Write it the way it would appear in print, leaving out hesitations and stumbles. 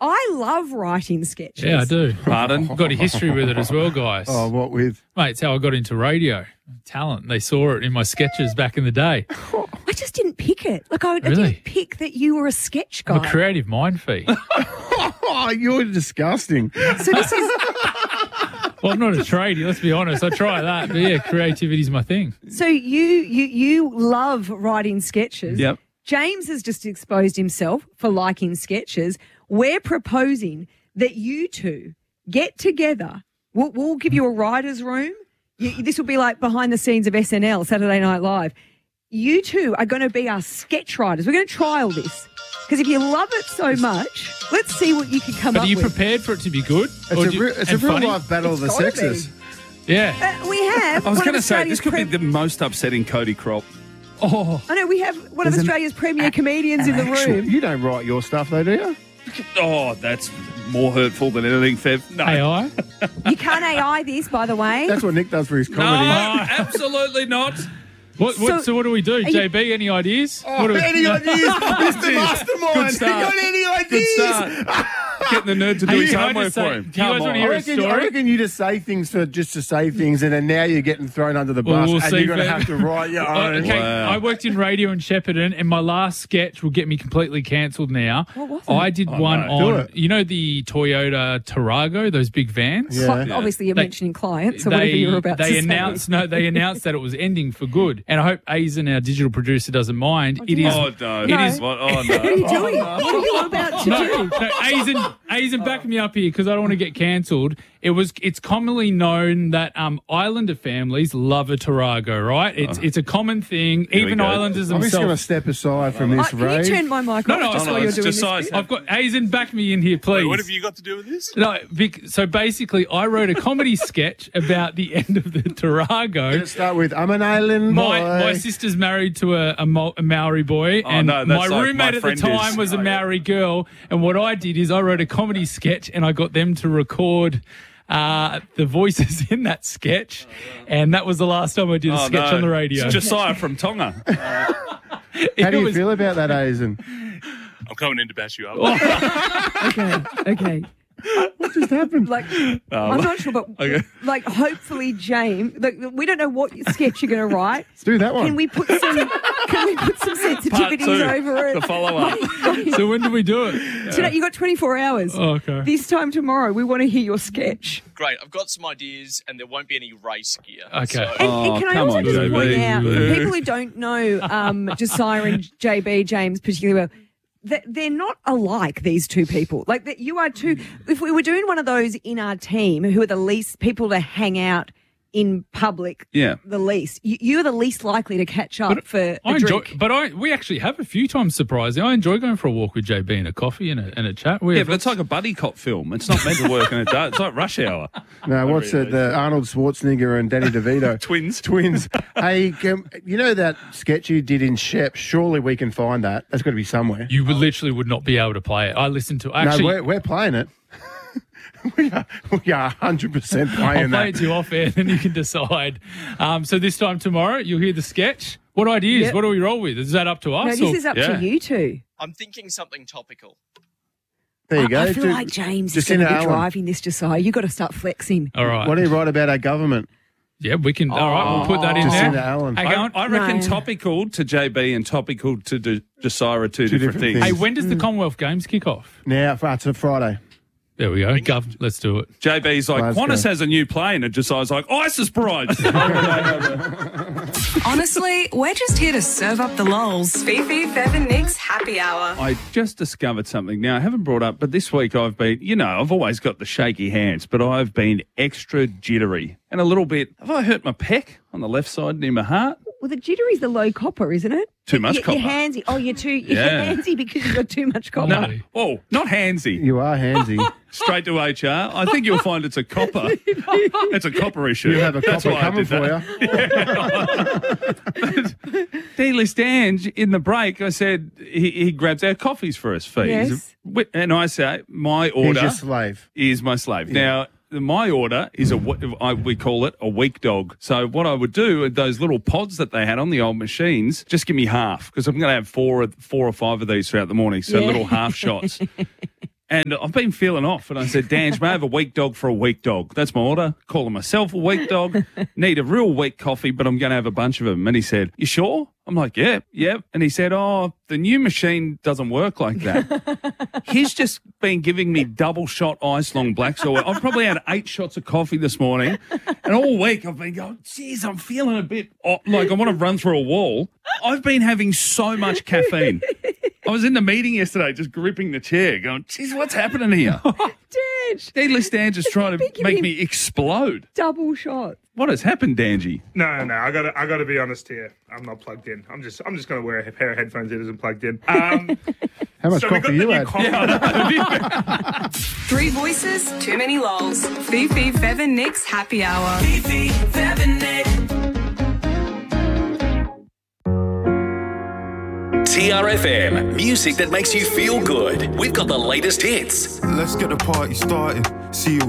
I love writing sketches. Yeah, I do. Pardon? I've got a history with it as well, guys. Oh, what with? Mate, it's how I got into radio. Talent. They saw it in my sketches back in the day. I just didn't pick it. Like, I Really? didn't pick that you were a sketch guy. I'm a creative mind feed. Oh, you're disgusting. So this is... Well, I'm not a tradie, let's be honest. I try that. But yeah, creativity's my thing. So you love writing sketches. Yep. James has just exposed himself for liking sketches. We're proposing that you two get together. We'll give you a writer's room. This will be like behind the scenes of SNL, Saturday Night Live. You two are going to be our sketch writers. We're going to trial this. Because if you love it so much, let's see what you can come But up are you with. prepared for it to be good? It's a real life battle of the It's gotta sexes. Yeah. We have. I was one of going to say, Australia's this could be the most upsetting Cody Crop. Oh, I know we have one of Australia's premier comedians in the room. You don't write your stuff, though, do you? Oh, that's more hurtful than anything, Fev. No. AI? You can't AI this, by the way. That's what Nick does for his No, comedy. absolutely not. So what do we do? JB, any ideas? What do we- Any ideas? Mr. Mastermind, Good you start. got any ideas? Good start. Getting the nerd to do his Can I homework just say- for him. do you guys wanna hear I a reckon, story? I reckon you just say things for just to say things, and then now you're getting thrown under the bus, we'll and see, you're going to Fev. have to write your own. Okay, Wow. I worked in radio in Shepparton, and my last sketch will get me completely cancelled now. What was it? I did one no. Do on, it. you know, the Toyota Tarago, those big vans? Yeah. Obviously, you're They- mentioning clients, so whatever you're about to they say. announced they announced that it was ending for good, and I hope Aizen, our digital producer, doesn't mind. It is. Oh, no. It is. What? Oh, What are you no. doing? What are you about to No, do? Aizen, back me up here because I don't want to get cancelled. It's commonly known that Islander families love a Tarago, right? It's a common thing. we Even go. Islanders I'm just going to themselves. step aside from this Can you rave. turn my mic No, off no, just no, while you're it's doing just this? size. I've got Aizen, back me in here, please. What have you got to do with this? No, so basically, I wrote a comedy sketch about the end of the Tarago. Let's start with, I'm an island boy. My sister's married to a Maori boy, and no, that's my like roommate my at the friend time is. was a Maori girl. And what I did is I wrote a comedy sketch, and I got them to record the voices in that sketch, and that was the last time I did a Oh, sketch no. on the radio. It's Josiah from Tonga. How do you feel about that, Aizen? I'm coming in to bash you up. Okay. What just happened? Like, I'm not sure, but like, hopefully, James. Like, we don't know what sketch you're going to write. Let's do that one. Can we put some? Can we put some Part sensitivities 2, over it? the follow-up. So when do we do it? Today, you got 24 hours. Oh, okay. This time tomorrow, we want to hear your sketch. Great, I've got some ideas and there won't be any race gear. Okay. So, And can I come also on, just JB. point out, Yeah. people who don't know Josiah and JB, James particularly well, that they're not alike, these two people. Like, that you are two, if we were doing one of those in our team, who are the least people to hang out in public, Yeah. the least, you're the least likely to catch up for a drink. We actually have a few times, surprisingly. I enjoy going for a walk with JB and a coffee and a chat. Yeah, but it's like a buddy cop film. It's not meant to work in a day. It's like Rush Hour. No, what's it? The Arnold Schwarzenegger and Danny DeVito. Twins. Hey, you know that sketch you did in Shep? Surely we can find that. That's got to be somewhere. You would not be able to play it. I listened to actually. No, we're playing it. we are 100% I'll playing play it that. to you off air, then you can decide. So this time tomorrow, you'll hear the sketch. What ideas? Yep. What do we roll with? Is that up to us? No, this is up Yeah. to you two. I'm thinking something topical. There you go. I feel Dude, like James is Jacinta going to be Allen. driving this, Josiah. You've got to start flexing. All right. What do you write about our government? Yeah, we can. All right, we'll put that in Jacinta there. Allen. Hey, go on. I reckon No. topical to JB and topical to Josiah are two different different things. Hey, when does the Commonwealth Games kick off? Now, it's a Friday. There we go. Gov, let's do it. JB's like, Let's Qantas go. has a new plane, and Josiah's like, ISIS brides. Honestly, we're just here to serve up the lols. Fifi, Fev and Nick's happy hour. I just discovered something. Now, I haven't brought up, but this week I've been, I've always got the shaky hands, but I've been extra jittery and a little bit. Have I hurt my pec on the left side near my heart? Well, the jittery's the low copper, isn't it? Too much You're copper. handsy. Oh, you're Yeah. handsy because you've got too much copper. No. Oh, not handsy. You are handsy. Straight to HR. I think you'll find it's a copper. It's a copper issue. You have a That's copper why I coming did for you. D-list Ange, in the break, I said he grabs our coffees for us, fees. Yes. And I say, my He's order your slave. is my slave. Now, my order is we call it a weak dog. So what I would do, those little pods that they had on the old machines, just give me half because I'm going to have four or five of these throughout the morning. So Yeah. little half shots. And I've been feeling off. And I said, Dange, may I have a weak dog for a weak dog? That's my order. Calling myself a weak dog. Need a real weak coffee, but I'm going to have a bunch of them. And he said, you sure? I'm like, yeah. And he said, oh, the new machine doesn't work like that. He's just been giving me double shot ice long black. So I've probably had 8 shots of coffee this morning. And all week I've been going, geez, I'm feeling a bit like I want to run through a wall. I've been having so much caffeine. I was in the meeting yesterday just gripping the chair going, geez, what's happening here? Dange, Needless Dange is trying to make me explode. double shot. What has happened, Dangy? No, I gotta be honest here. I'm not plugged in. I'm just gonna wear a pair of headphones that isn't plugged in. How much So we got coffee the you new had? coffee. 3 voices, too many lols. Fifi, Fev and Nick's happy hour. Fifi, Fev and Nick. TRFM, music that makes you feel good. We've got the latest hits. Let's get the party started. See you